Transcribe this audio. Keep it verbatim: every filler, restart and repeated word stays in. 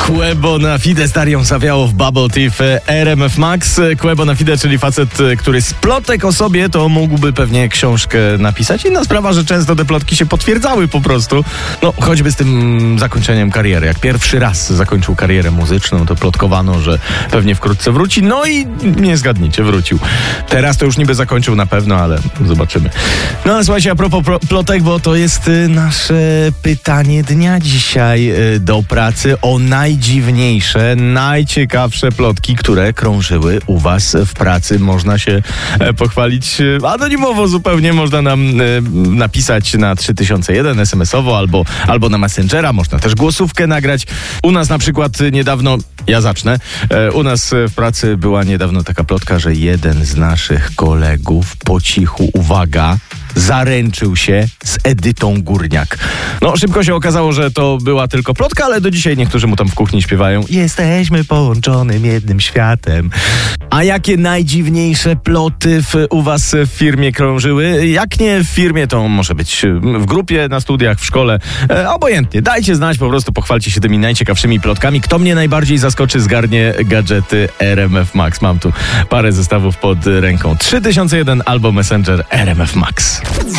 Quebo na Fide starią zawiało w Bubble Tea w R M F Max. Quebo na Fide, czyli facet, który z plotek o sobie to mógłby pewnie książkę napisać. Inna sprawa, że często te plotki się potwierdzały po prostu. No, choćby z tym zakończeniem kariery. Jak pierwszy raz zakończył karierę muzyczną, to plotkowano, że pewnie wkrótce wróci. No i nie zgadnijcie, wrócił. Teraz to już niby zakończył na pewno, ale zobaczymy. No ale słuchajcie, a propos plotek, bo to jest nasze pytanie dnia dzisiaj do pracy o najdziwniejsze, najciekawsze plotki, które krążyły u was w pracy. Można się pochwalić anonimowo zupełnie, można nam napisać na trzy tysiące jeden es em esowo albo, albo na Messengera, można też głosówkę nagrać. U nas na przykład niedawno, ja zacznę, u nas w pracy była niedawno taka plotka, że jeden z naszych kolegów po cichu, uwaga, zaręczył się z Edytą Górniak. No, szybko się okazało, że to była tylko plotka, ale do dzisiaj niektórzy mu tam w kuchni śpiewają: jesteśmy połączonym jednym światem. A jakie najdziwniejsze ploty w, u was w firmie krążyły? Jak nie w firmie, to może być w grupie, na studiach, w szkole. E, obojętnie. Dajcie znać, po prostu pochwalcie się tymi najciekawszymi plotkami. Kto mnie najbardziej zaskoczy, zgarnie gadżety R M F Max. Mam tu parę zestawów pod ręką. trzy tysiące jeden albo Messenger R M F Max.